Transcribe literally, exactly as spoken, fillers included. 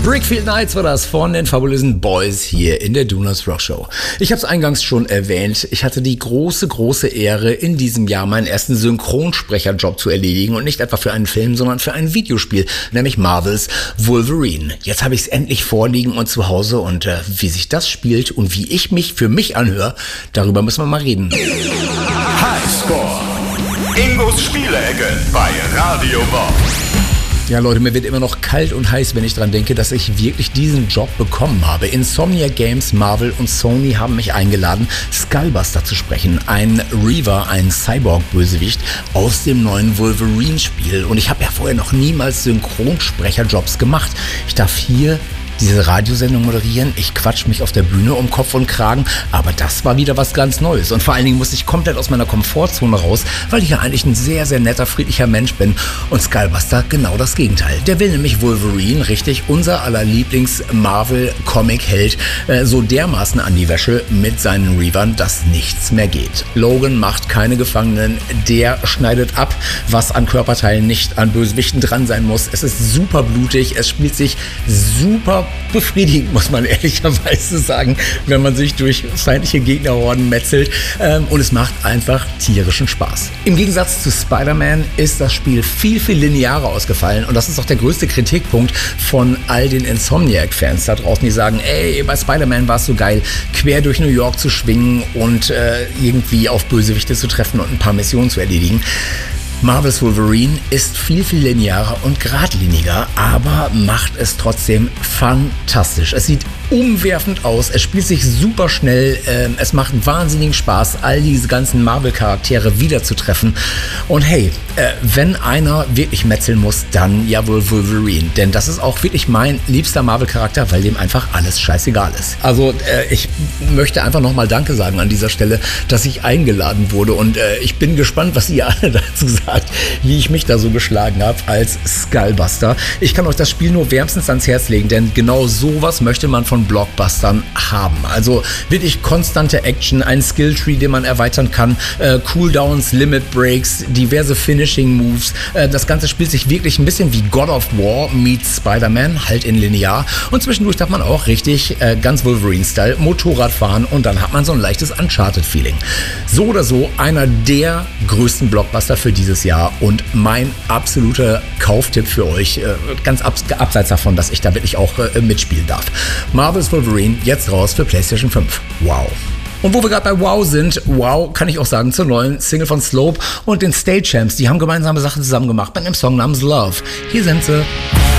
Brickfield Nights war das von den fabulösen Boys hier in der Donuts Rock Show. Ich habe es eingangs schon erwähnt, ich hatte die große, große Ehre, in diesem Jahr meinen ersten Synchronsprecherjob zu erledigen und nicht etwa für einen Film, sondern für ein Videospiel, nämlich Marvels Wolverine. Jetzt habe ich es endlich vorliegen und zu Hause und äh, wie sich das spielt und wie ich mich für mich anhöre, darüber müssen wir mal reden. Highscore. Ingos Spielecke bei Radio Bob. Ja Leute, mir wird immer noch kalt und heiß, wenn ich dran denke, dass ich wirklich diesen Job bekommen habe. Insomniac Games, Marvel und Sony haben mich eingeladen, Skullbuster zu sprechen. Ein Reaver, ein Cyborg-Bösewicht aus dem neuen Wolverine-Spiel. Und ich habe ja vorher noch niemals Synchronsprecherjobs gemacht. Ich darf hier diese Radiosendung moderieren. Ich quatsch mich auf der Bühne um Kopf und Kragen, aber das war wieder was ganz Neues. Und vor allen Dingen musste ich komplett aus meiner Komfortzone raus, weil ich ja eigentlich ein sehr, sehr netter, friedlicher Mensch bin. Und Skullbuster genau das Gegenteil. Der will nämlich Wolverine, richtig, unser aller Lieblings-Marvel-Comic-Held, äh, so dermaßen an die Wäsche mit seinen Reavern, dass nichts mehr geht. Logan macht keine Gefangenen, der schneidet ab, was an Körperteilen nicht an Bösewichten dran sein muss. Es ist super blutig, es spielt sich super befriedigend, muss man ehrlicherweise sagen, wenn man sich durch feindliche Gegnerhorden metzelt, ähm, und es macht einfach tierischen Spaß. Im Gegensatz zu Spider-Man ist das Spiel viel, viel linearer ausgefallen und das ist auch der größte Kritikpunkt von all den Insomniac-Fans da draußen, die sagen, ey, bei Spider-Man war es so geil, quer durch New York zu schwingen und äh, irgendwie auf Bösewichte zu treffen und ein paar Missionen zu erledigen. Marvel's Wolverine ist viel, viel linearer und geradliniger, aber macht es trotzdem fantastisch. Es sieht umwerfend aus, es spielt sich super schnell, äh, es macht wahnsinnigen Spaß, all diese ganzen Marvel-Charaktere wiederzutreffen. Und hey, äh, wenn einer wirklich metzeln muss, dann ja wohl Wolverine. Denn das ist auch wirklich mein liebster Marvel-Charakter, weil dem einfach alles scheißegal ist. Also äh, ich möchte einfach nochmal Danke sagen an dieser Stelle, dass ich eingeladen wurde. Und äh, ich bin gespannt, was ihr alle dazu sagt, wie ich mich da so geschlagen habe als Skullbuster. Ich kann euch das Spiel nur wärmstens ans Herz legen, denn genau sowas möchte man von Blockbustern haben. Also wirklich konstante Action, ein Skilltree, den man erweitern kann, äh, Cooldowns, Limit Breaks, diverse Finishing Moves. Äh, das Ganze spielt sich wirklich ein bisschen wie God of War meets Spider-Man, halt in linear. Und zwischendurch darf man auch richtig äh, ganz Wolverine-Style Motorrad fahren und dann hat man so ein leichtes Uncharted-Feeling. So oder so einer der größten Blockbuster für dieses Jahr und mein absoluter Kauftipp für euch, äh, ganz ab, abseits davon, dass ich da wirklich auch äh, mitspielen darf. Marvel's Wolverine, jetzt raus für PlayStation fünf. Wow. Und wo wir gerade bei Wow sind, wow, kann ich auch sagen, zur neuen Single von Slope und den State Champs. Die haben gemeinsame Sachen zusammen gemacht mit einem Song namens Love. Hier sind sie.